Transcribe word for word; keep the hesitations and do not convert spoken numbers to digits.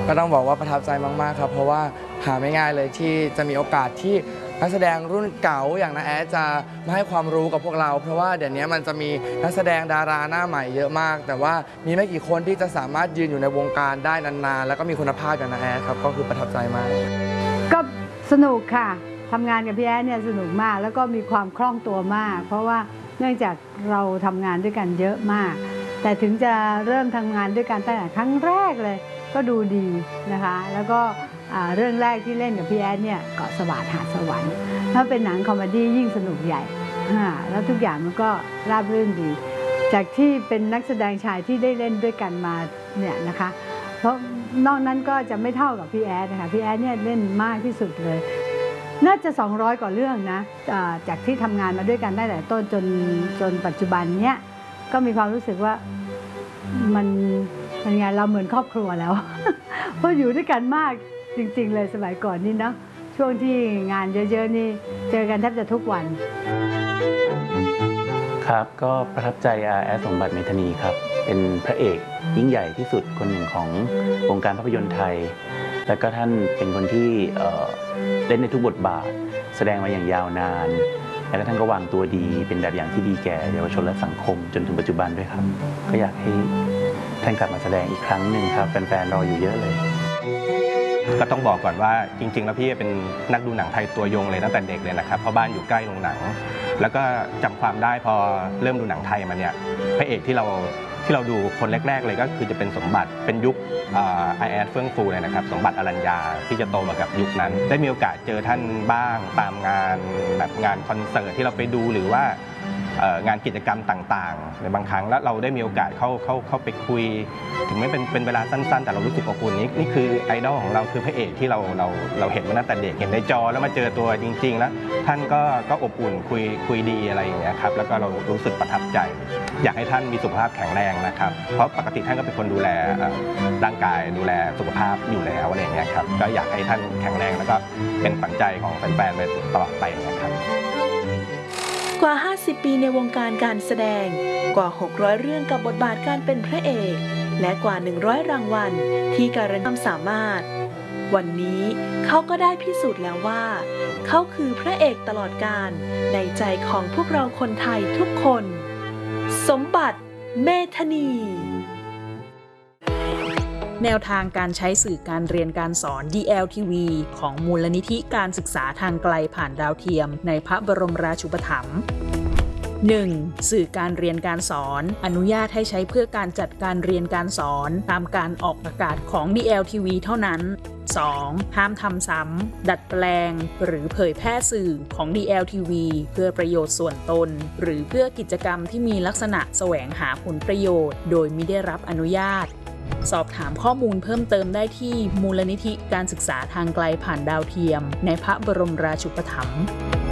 ก็ต้องบอกว่าประทับใจมากๆครับเพราะว่าหาไม่ง่ายเลยที่จะมีโอกาสที่นักแสดงรุ่นเก่าอย่างน้าแอดจะมาให้ความรู้กับพวกเราเพราะว่าเดี๋ยวนี้มันจะมีนักแสดงดาราหน้าใหม่เยอะมากแต่ว่ามีไม่กี่คนที่จะสามารถยืนอยู่ในวงการได้นานๆแล้วก็มีคุณภาพอย่างน้าแอดครับก็คือประทับใจมากก็สนุกค่ะทำงานกับพี่แอดเนี่ยสนุกมากแล้วก็มีความคล่องตัวมากเพราะว่าเนื่องจากเราทำงานด้วยกันเยอะมากแต่ถึงจะเริ่มทำงานด้วยกันตั้งแต่ครั้งแรกเลยก็ดูดีนะคะแล้วก็เรื่องแรกที่เล่นกับพี่แอดเนี่ยเกาะสวาทหาดสวรรค์ถ้าเป็นหนังคอมเมดี้ยิ่งสนุกใหญ่แล้วทุกอย่างมันก็ราบรื่นดีจากที่เป็นนักแสดงชายที่ได้เล่นด้วยกันมาเนี่ยนะคะเพราะนอกนั้นก็จะไม่เท่ากับพี่แอดนะคะพี่แอดเนี่ยเล่นมากที่สุดเลยน่าจะสองร้อยกว่าเรื่องนะจากที่ทำงานมาด้วยกันได้แต่ต้นจนจนปัจจุบันเนี้ยก็มีความรู้สึกว่ามันเป็นไงเราเหมือนครอบครัวแล้ว เพราะอยู่ด้วยกันมากจริงๆเลยสมัยก่อนนี่เนาะช่วงที่งานเยอะๆนี่เจอกันแทบจะทุกวันครับก็ประทับใจอาแอดสมบัติเมธานีครับเป็นพระเอกยิ่งใหญ่ที่สุดคนหนึ่งของวงการภาพยนตร์ไทยแล้วก็ท่านเป็นคนที่เล่นในทุกบทบาทแสดงมาอย่างยาวนานแล้วก็ท่านก็วางตัวดีเป็นแบบอย่างที่ดีแก่เยาวชนและสังคมจนถึงปัจจุบันด้วยครับก็อยากให้ท่านกลับมาแสดงอีกครั้งหนึ่งครับแฟนๆรออยู่เยอะเลยก็ต้องบอกก่อนว่าจริงๆแล้วพี่เป็นนักดูหนังไทยตัวยงเลยตั้งแต่เด็กเลยนะครับเพราะบ้านอยู่ใกล้โรงหนังแล้วก็จำความได้พอเริ่มดูหนังไทยมาเนี่ยพระเอกที่เราที่เราดูคนแรกๆเลยก็คือจะเป็นสมบัติเป็นยุคไอแอดเฟื่องฟูเลยนะครับสมบัติอรัญญาที่จะโตมากับยุคนั้นได้มีโอกาสเจอท่านบ้างตามงานแบบงานคอนเสิร์ตที่เราไปดูหรือว่างานกิจกรรมต่างๆในบางครั้งแล้วเราได้มีโอกาสเข้าเข้าเข้าไปคุยถึงไม่เป็นเป็นเวลาสั้นๆแต่เรารู้สึกอบอุ่นนี่นี่คือไอดอลของเราคือพระเอกที่เราเราเราเห็นมาตั้งแต่เด็กเห็นในจอแล้วมาเจอตัวจริงๆแล้วท่านก็ก็อบอุ่นคุยคุยดีอะไรอย่างเงี้ยครับแล้วก็เรารู้สึกประทับใจอยากให้ท่านมีสุขภาพแข็งแรงนะครับเพราะปกติท่านก็เป็นคนดูแลร่างกายดูแลสุขภาพอยู่แล้วอะไรอย่างเงี้ยครับก็อยากให้ท่านแข็งแรงแล้วก็เป็นขวัญใจของแฟนๆไปตลอดไปนะครับกว่าห้าสิบปีในวงการการแสดงกว่าหกร้อยเรื่องกับบทบาทการเป็นพระเอกและกว่าหนึ่งร้อยรางวัลที่การันตีความสามารถวันนี้เขาก็ได้พิสูจน์แล้วว่าเขาคือพระเอกตลอดกาลในใจของพวกเราคนไทยทุกคนสมบัติเมธานีแนวทางการใช้สื่อการเรียนการสอน ดี แอล ที วี ของมูลนิธิการศึกษาทางไกลผ่านดาวเทียมในพระบรมราชูปถัมภ์ หนึ่ง. สื่อการเรียนการสอนอนุญาตให้ใช้เพื่อการจัดการเรียนการสอนตามการออกอากาศของ ดี แอล ที วี เท่านั้น สอง. ห้ามทำซ้ำดัดแปลงหรือเผยแพร่สื่อของ ดี แอล ที วี เพื่อประโยชน์ส่วนตนหรือเพื่อกิจกรรมที่มีลักษณะแสวงหาผลประโยชน์โดยมิได้รับอนุญาตสอบถามข้อมูลเพิ่มเติมได้ที่มูลนิธิการศึกษาทางไกลผ่านดาวเทียมในพระบรมราชูปถัมภ์